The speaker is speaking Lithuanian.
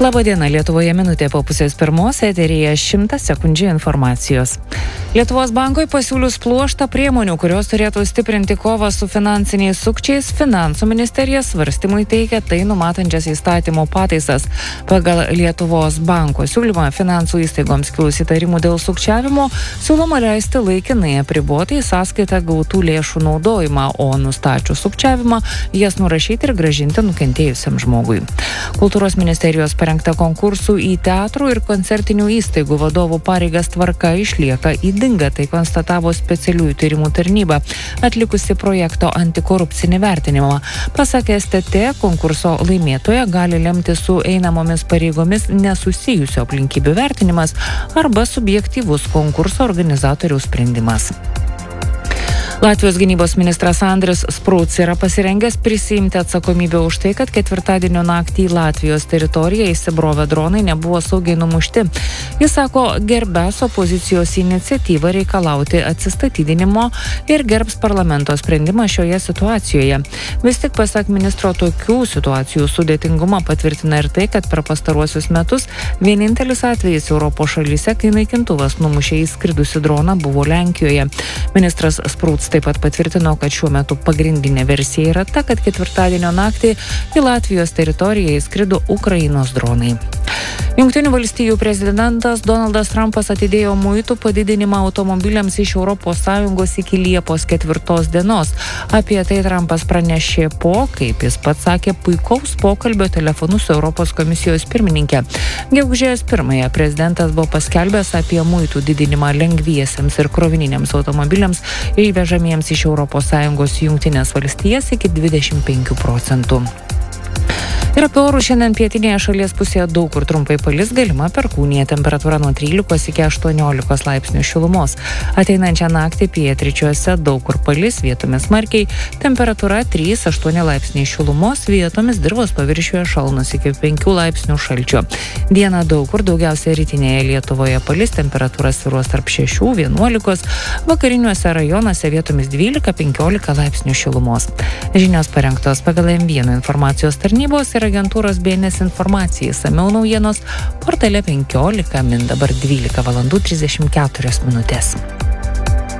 Labadiena, Lietuvoje minutė po 1:30 eteryje 100 sekundžių informacijos. Lietuvos bankui pasiūlius pluoštą priemonių, kurios turėtų stiprinti kovą su finansiniais sukčiais, Finansų ministerija svarstymui teikia tai numatančias įstatymo pataisas. Pagal Lietuvos banko siūlymą finansų įstaigoms kilus įtarimų dėl sukčiavimo siūloma leisti laikinai apriboti į sąskaitą gautų lėšų naudojimą, o nustačius sukčiavimą jas nurašyti ir grąžinti nukentėjusiam žmogui. Kultūros ministerijos parengta konkursų į teatrų ir koncertinių įstaigų vadovų pareigas tvarka išlieka ydinga, tai konstatavo specialiųjų tyrimų tarnyba, atlikusi projekto antikorupcinį vertinimą. Pasak STT, konkurso laimėtoja gali lemti su einamomis pareigomis nesusijusio aplinkybių vertinimas arba subjektyvus konkurso organizatoriaus sprendimas. Latvijos gynybos ministras Andris Spruds yra pasirengęs prisiimti atsakomybę už tai, kad ketvirtadienio naktį į Latvijos teritoriją įsibrovę dronai nebuvo saugiai numušti. Jis sako, gerbęs opozicijos iniciatyvą reikalauti atsistatydinimo ir gerbs parlamento sprendimą šioje situacijoje. Vis tik pasak ministro, tokių situacijų sudėtingumą patvirtina ir tai, kad per pastaruosius metus vienintelis atvejis Europos šalyse, kai naikintuvas numušė įskridusi droną, buvo Lenkijoje. Ministras Spruds taip pat patvirtino, kad šiuo metu pagrindinė versija yra ta, kad ketvirtadienio naktį į Latvijos teritoriją įskrido Ukrainos dronai. Jungtinių valstijų prezidentas Donaldas Trumpas atidėjo muitų padidinimą automobiliams iš ES iki Liepos 4 dienos. Apie tai Trumpas pranešė po, kaip jis pats sakė, puikaus pokalbio telefonu su Europos komisijos pirmininkė. Gegužės 1 prezidentas buvo paskelbęs apie muitų didinimą lengviesiems ir krovininiams automobiliams įvežamiems iš ES į Jungtines valstijas iki 25%. Ir apie orų šiandien pietinėje šalies pusėje daug kur trumpai palis, galima perkūnija, temperatūra nuo 13 iki 18 laipsnių šilumos. Ateinančią naktį pietryčiuose daug kur palis, vietomis smarkiai, temperatūra 3-8 laipsniai šilumos, vietomis dirvos paviršiuje šalnos iki 5 laipsnių šalčio. Dieną daug kur, daugiausia rytinėje Lietuvoje palis, temperatūra svyruos tarp 6-11, vakariniuose rajonuose vietomis 12-15 laipsnių šilumos. Žinios parengtos pagal M1 informacijos tarnybos ir agentūros BNS informacijai. Išsamiau naujienos portale 15 min, dabar 12:34.